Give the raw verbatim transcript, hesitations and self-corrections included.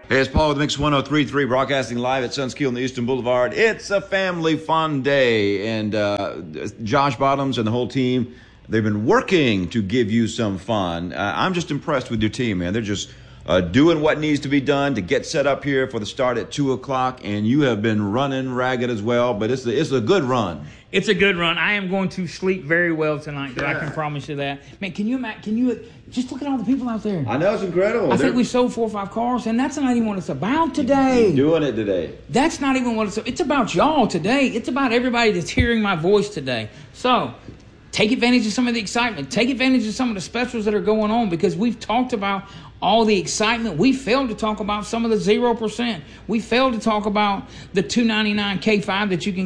Hey, it's Paul with Mix one oh three point three, broadcasting live at Sunskill in the Eastern Boulevard. It's a family fun day, and uh, Josh Bottoms and the whole team, they've been working to give you some fun. Uh, I'm just impressed with your team, man. They're just uh, doing what needs to be done to get set up here for the start at two o'clock, and you have been running ragged as well, but it's a, it's a good run. It's a good run. I am going to sleep very well tonight, yeah. I can promise you that. Man, can you imagine? Can you just look at all the people out there? I know, it's incredible. I They're, think we sold four or five cars, and that's not even what it's about today. You're doing it today. That's not even what it's about. It's about y'all today. It's about everybody that's hearing my voice today. So take advantage of some of the excitement. Take advantage of some of the specials that are going on, because we've talked about all the excitement. We failed to talk about some of the zero percent. We failed to talk about the two ninety-nine K five that you can